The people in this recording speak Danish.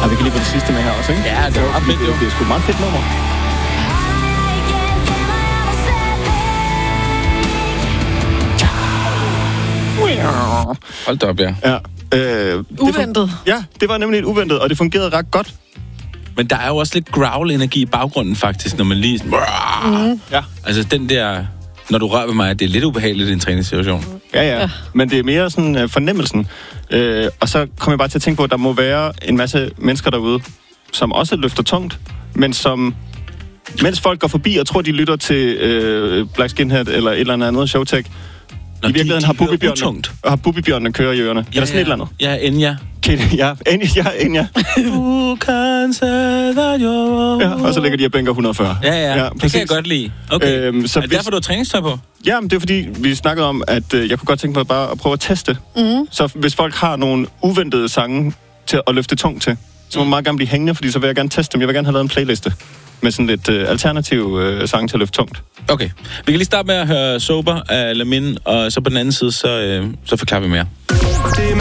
Og vi kan lige få det sidste med her også, ikke? Ja, det var fedt, jo. Det er sgu et meget fedt nummer. Hold da op, ja. Ja. Uventet. Ja, det var nemlig et uventet, og det fungerede ret godt. Men der er jo også lidt growl-energi i baggrunden, faktisk, når man lige... Ja. Altså, den der... Når du rører ved mig, det er lidt ubehageligt i en træningssituation. Ja. Men det er mere sådan fornemmelsen. Og så kommer jeg bare til at tænke på, at der må være en masse mennesker derude, som også løfter tungt, men som... Mens folk går forbi og tror, de lytter til Black Skinhead eller et eller andet Showtek, i virkeligheden har Bubibjørnene kører i ørerne. Ja, eller sådan et eller andet. Ja, Enya. Enya. Ja, og så ligger de og bænker 140. Ja, det kan jeg godt lide. Okay, så er det derfor, du har træningstøj på? Ja, men det er fordi, vi snakkede om, at jeg kunne godt tænke mig bare at prøve at teste. Så hvis folk har nogle uventede sange til at løfte tungt til, så må man meget gerne blive hængende, fordi så vil jeg gerne teste dem. Jeg vil gerne have lavet en playliste med sådan lidt alternative sange til at løfte tungt. Okay. Vi kan lige starte med at høre Sober af Lamin, og så på den anden side, så forklarer vi mere. Det